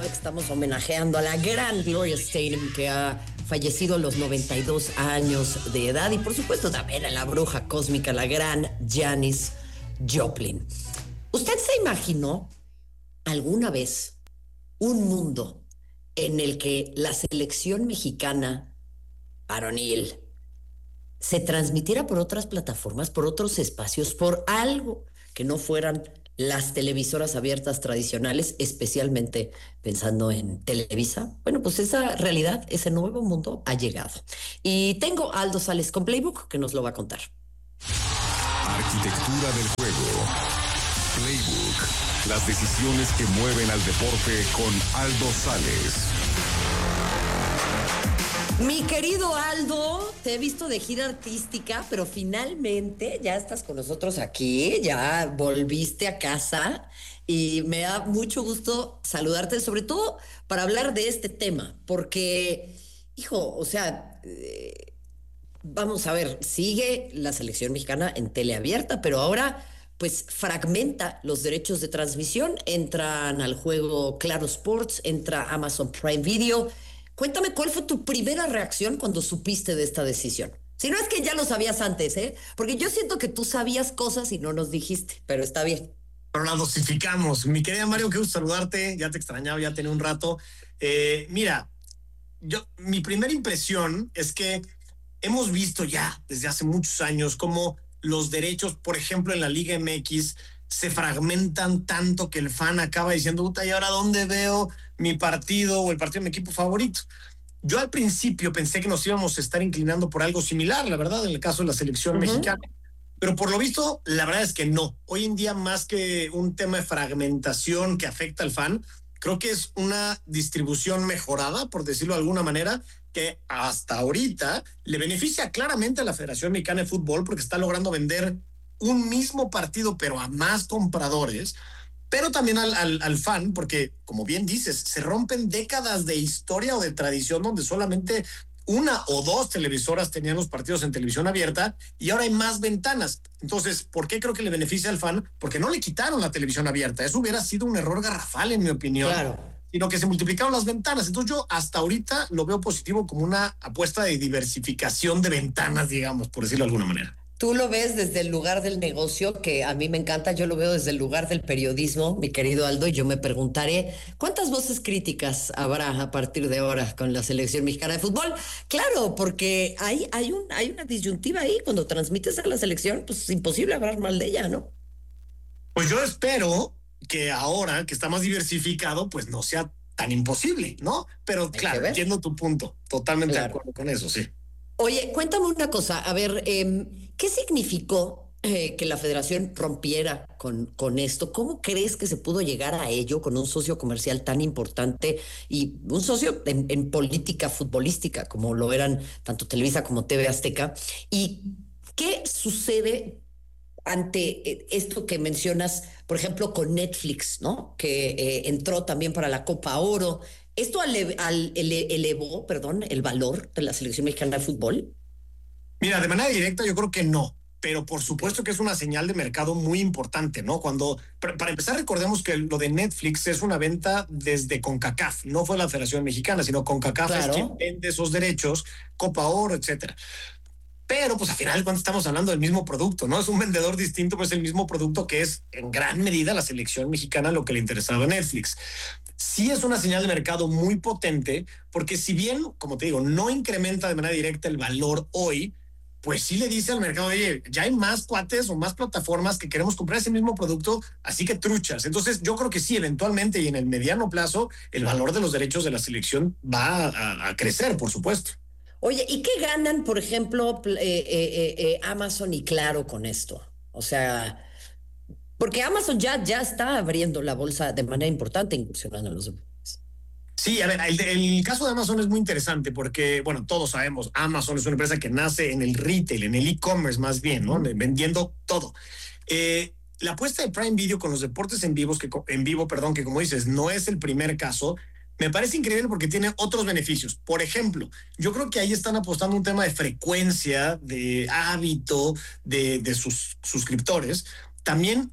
que estamos homenajeando a la gran Gloria Steinem, que ha fallecido a los 92 años de edad, y por supuesto también a la bruja cósmica, la gran Janis Joplin. ¿Usted se imaginó alguna vez un mundo en el que la selección mexicana varonil se transmitiera por otras plataformas, por otros espacios, por algo que no fueran las televisoras abiertas tradicionales, especialmente pensando en Televisa? Bueno, pues esa realidad, ese nuevo mundo ha llegado. Y tengo a Aldo Sales con Playbook, que nos lo va a contar. Arquitectura del juego. Playbook. Las decisiones que mueven al deporte con Aldo Sales. Mi querido Aldo, te he visto de gira artística, pero finalmente ya estás con nosotros aquí, ya volviste a casa y me da mucho gusto saludarte, sobre todo para hablar de este tema, porque, hijo, o sea, vamos a ver, sigue la selección mexicana en teleabierta, pero ahora pues fragmenta los derechos de transmisión, entran al juego Claro Sports, entra Amazon Prime Video. Cuéntame, ¿cuál fue tu primera reacción cuando supiste de esta decisión? Si no es que ya lo sabías antes, porque yo siento que tú sabías cosas y no nos dijiste, pero está bien. Pero la dosificamos. Mi querida Mario, qué gusto saludarte, ya te extrañaba, ya tenía un rato. Mira, mi primera impresión es que hemos visto ya desde hace muchos años cómo los derechos, por ejemplo, en la Liga MX, se fragmentan tanto que el fan acaba diciendo, puta, ¿y ahora dónde veo mi partido o el partido de mi equipo favorito? Yo al principio pensé que nos íbamos a estar inclinando por algo similar, la verdad, en el caso de la selección mexicana. Pero por lo visto, la verdad es que no. Hoy en día, más que un tema de fragmentación que afecta al fan, creo que es una distribución mejorada, por decirlo de alguna manera, que hasta ahorita le beneficia claramente a la Federación Mexicana de Fútbol porque está logrando vender un mismo partido, pero a más compradores, pero también al fan, porque, como bien dices, se rompen décadas de historia o de tradición donde solamente una o dos televisoras tenían los partidos en televisión abierta y ahora hay más ventanas. Entonces, ¿por qué creo que le beneficia al fan? Porque no le quitaron la televisión abierta. Eso hubiera sido un error garrafal, en mi opinión. Claro. Sino que se multiplicaron las ventanas. Entonces yo hasta ahorita lo veo positivo como una apuesta de diversificación de ventanas, digamos, por decirlo de alguna manera. Tú lo ves desde el lugar del negocio, que a mí me encanta. Yo lo veo desde el lugar del periodismo, mi querido Aldo, y yo me preguntaré, ¿cuántas voces críticas habrá a partir de ahora con la selección mexicana de fútbol? Claro, porque hay una disyuntiva ahí. Cuando transmites a la selección, pues es imposible hablar mal de ella, ¿no? Pues yo espero que ahora que está más diversificado, pues no sea tan imposible, ¿no? Pero claro, entiendo tu punto. Totalmente de acuerdo con eso, sí. Oye, cuéntame una cosa, a ver, ¿qué significó que la federación rompiera con esto? ¿Cómo crees que se pudo llegar a ello con un socio comercial tan importante y un socio en política futbolística como lo eran tanto Televisa como TV Azteca? ¿Y qué sucede ante esto que mencionas, por ejemplo, con Netflix, ¿no? Que entró también para la Copa Oro? ¿Esto elevó, el valor de la selección mexicana de fútbol? Mira, de manera directa yo creo que no, pero por supuesto que es una señal de mercado muy importante, ¿no? Para empezar, recordemos que lo de Netflix es una venta desde CONCACAF, no fue la Federación Mexicana, sino CONCACAF es quien vende esos derechos, Copa Oro, etcétera. Pero pues al final cuando estamos hablando del mismo producto, ¿no? Es un vendedor distinto, pues el mismo producto que es en gran medida la selección mexicana lo que le interesaba a Netflix. Sí es una señal de mercado muy potente, porque si bien, como te digo, no incrementa de manera directa el valor hoy, pues sí le dice al mercado, oye, ya hay más cuates o más plataformas que queremos comprar ese mismo producto, así que truchas. Entonces yo creo que sí, eventualmente y en el mediano plazo, el valor de los derechos de la selección va a crecer, por supuesto. Oye, ¿y qué ganan, por ejemplo, Amazon y Claro con esto? O sea, porque Amazon ya está abriendo la bolsa de manera importante, incursionando en los deportes. Sí, a ver, el caso de Amazon es muy interesante porque, bueno, todos sabemos, Amazon es una empresa que nace en el retail, en el e-commerce más bien, ¿no? Vendiendo todo. La apuesta de Prime Video con los deportes en vivo, que como dices, no es el primer caso, me parece increíble porque tiene otros beneficios. Por ejemplo, yo creo que ahí están apostando un tema de frecuencia, de hábito de sus suscriptores, también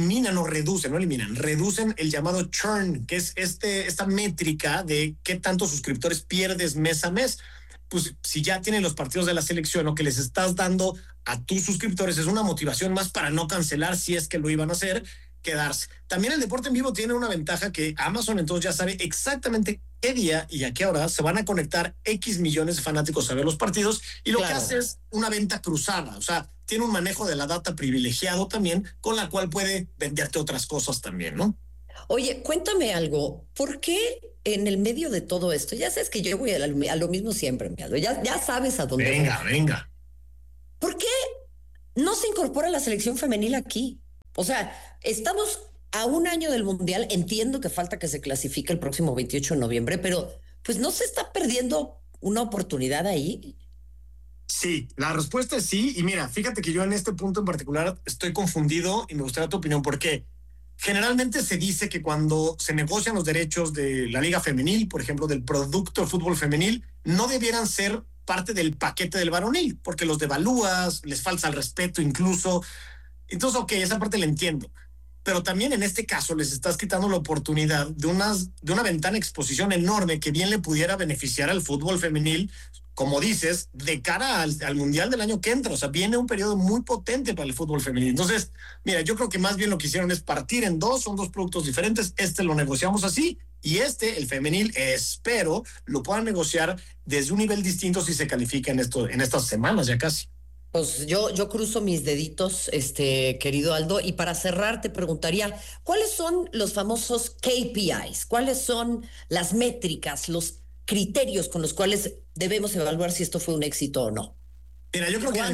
reducen el llamado churn, que es esta métrica de qué tantos suscriptores pierdes mes a mes. Pues si ya tienen los partidos de la selección o que les estás dando a tus suscriptores, es una motivación más para no cancelar si es que lo iban a hacer, quedarse. También el deporte en vivo tiene una ventaja que Amazon entonces ya sabe exactamente qué día y a qué hora se van a conectar X millones de fanáticos a ver los partidos, y lo que hace es una venta cruzada, o sea, tiene un manejo de la data privilegiado también, con la cual puede venderte otras cosas también, ¿no? Oye, cuéntame algo, ¿por qué en el medio de todo esto, ya sabes que yo voy a lo mismo siempre, ya sabes a dónde voy. Venga. ¿Por qué no se incorpora la selección femenil aquí? O sea, estamos a un año del Mundial, entiendo que falta que se clasifique el próximo 28 de noviembre, pero pues no se está perdiendo una oportunidad ahí. Sí, la respuesta es sí, y mira, fíjate que yo en este punto en particular estoy confundido y me gustaría tu opinión, porque generalmente se dice que cuando se negocian los derechos de la liga femenil, por ejemplo, del producto de fútbol femenil, no debieran ser parte del paquete del varonil, porque los devalúas, les falta el respeto incluso. Entonces, ok, esa parte la entiendo. Pero también en este caso les estás quitando la oportunidad de una ventana de exposición enorme que bien le pudiera beneficiar al fútbol femenil, como dices, de cara al Mundial del año que entra. O sea, viene un periodo muy potente para el fútbol femenil. Entonces, mira, yo creo que más bien lo que hicieron es partir en dos, son dos productos diferentes. Lo negociamos así, y el femenil, espero, lo puedan negociar desde un nivel distinto si se califica en estas semanas ya casi. Pues yo cruzo mis deditos, querido Aldo, y para cerrar te preguntaría, ¿cuáles son los famosos KPIs? ¿Cuáles son las métricas, los criterios con los cuales debemos evaluar si esto fue un éxito o no? Mira, yo creo que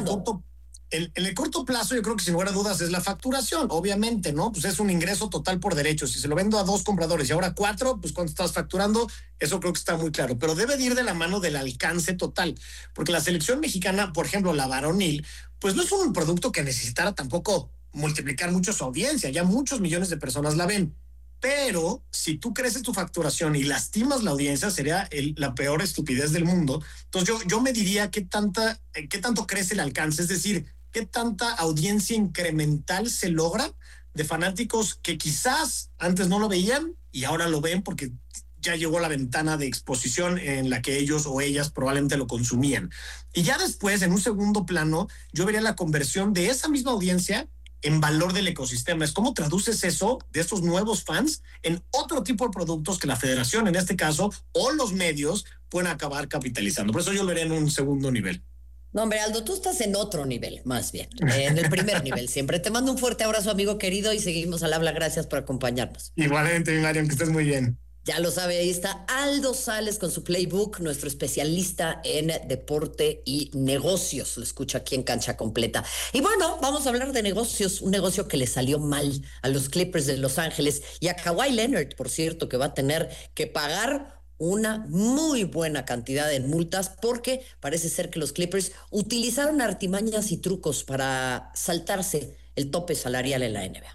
en el corto plazo, yo creo que sin lugar a dudas es la facturación, obviamente, ¿no? Pues es un ingreso total por derecho. Si se lo vendo a 2 compradores y ahora 4, pues ¿cuánto estás facturando? Eso creo que está muy claro. Pero debe de ir de la mano del alcance total, porque la selección mexicana, por ejemplo, la varonil, pues no es un producto que necesitara tampoco multiplicar mucho su audiencia. Ya muchos millones de personas la ven. Pero si tú creces tu facturación y lastimas la audiencia, sería la peor estupidez del mundo. Entonces yo me diría qué tanto crece el alcance, es decir, qué tanta audiencia incremental se logra de fanáticos que quizás antes no lo veían y ahora lo ven porque ya llegó la ventana de exposición en la que ellos o ellas probablemente lo consumían. Y ya después, en un segundo plano, yo vería la conversión de esa misma audiencia en valor del ecosistema. Es cómo traduces eso de estos nuevos fans en otro tipo de productos que la federación, en este caso, o los medios pueden acabar capitalizando. Por eso yo lo veré en un segundo nivel. No, hombre, Aldo, tú estás en otro nivel, más bien, en el primer nivel siempre. Te mando un fuerte abrazo, amigo querido, y seguimos al habla. Gracias por acompañarnos. Igualmente, Marian, que estés muy bien. Ya lo sabe, ahí está Aldo Sales con su playbook, nuestro especialista en deporte y negocios. Lo escucha aquí en Cancha Completa. Y bueno, vamos a hablar de negocios, un negocio que le salió mal a los Clippers de Los Ángeles y a Kawhi Leonard, por cierto, que va a tener que pagar una muy buena cantidad en multas porque parece ser que los Clippers utilizaron artimañas y trucos para saltarse el tope salarial en la NBA.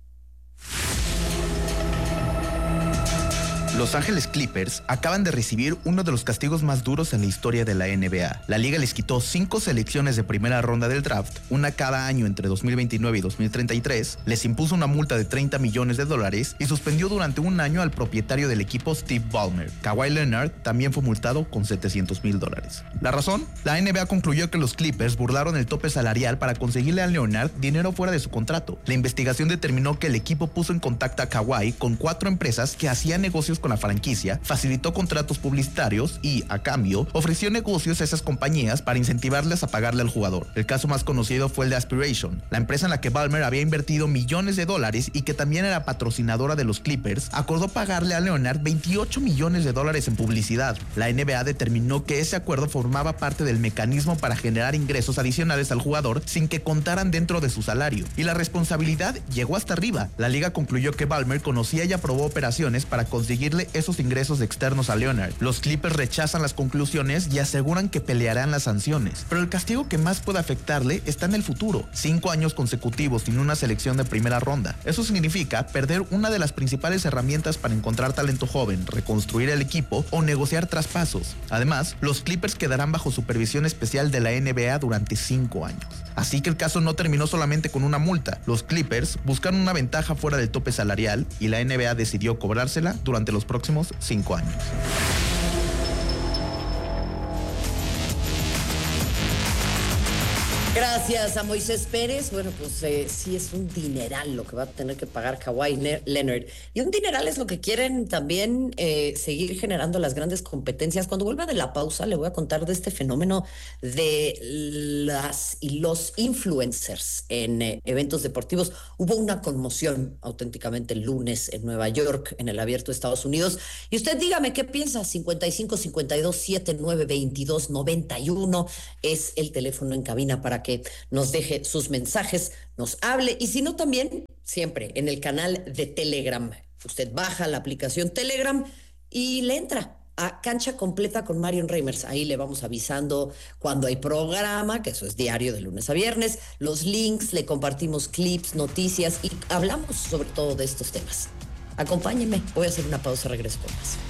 Los Ángeles Clippers acaban de recibir uno de los castigos más duros en la historia de la NBA. La liga les quitó 5 selecciones de primera ronda del draft, una cada año entre 2029 y 2033, les impuso una multa de $30 millones y suspendió durante un año al propietario del equipo, Steve Ballmer. Kawhi Leonard también fue multado con $700,000. ¿La razón? La NBA concluyó que los Clippers burlaron el tope salarial para conseguirle a Leonard dinero fuera de su contrato. La investigación determinó que el equipo puso en contacto a Kawhi con 4 empresas que hacían negocios con la franquicia, facilitó contratos publicitarios y, a cambio, ofreció negocios a esas compañías para incentivarles a pagarle al jugador. El caso más conocido fue el de Aspiration, la empresa en la que Ballmer había invertido millones de dólares y que también era patrocinadora de los Clippers, acordó pagarle a Leonard $28 millones en publicidad. La NBA determinó que ese acuerdo formaba parte del mecanismo para generar ingresos adicionales al jugador sin que contaran dentro de su salario, y la responsabilidad llegó hasta arriba. La liga concluyó que Ballmer conocía y aprobó operaciones para conseguirle darle esos ingresos externos a Leonard. Los Clippers rechazan las conclusiones y aseguran que pelearán las sanciones, pero el castigo que más puede afectarle está en el futuro: 5 años consecutivos sin una selección de primera ronda. Eso significa perder una de las principales herramientas para encontrar talento joven, reconstruir el equipo o negociar traspasos. Además, los Clippers quedarán bajo supervisión especial de la NBA durante 5 años. Así que el caso no terminó solamente con una multa. Los Clippers buscaron una ventaja fuera del tope salarial y la NBA decidió cobrársela durante los próximos 5 años. Gracias a Moisés Pérez. Bueno, pues sí es un dineral lo que va a tener que pagar Kawhi Leonard. Y un dineral es lo que quieren también seguir generando las grandes competencias. Cuando vuelva de la pausa le voy a contar de este fenómeno de las y los influencers en eventos deportivos. Hubo una conmoción auténticamente el lunes en Nueva York, en el Abierto de Estados Unidos. Y usted dígame qué piensa. 55-52-79-22-91 es el teléfono en cabina para que nos deje sus mensajes, nos hable, y si no, también siempre en el canal de Telegram. Usted baja la aplicación Telegram y le entra a Cancha Completa con Marion Reimers. Ahí le vamos avisando cuando hay programa, que eso es diario de lunes a viernes, los links, le compartimos clips, noticias y hablamos sobre todo de estos temas. Acompáñenme, voy a hacer una pausa, regreso con más.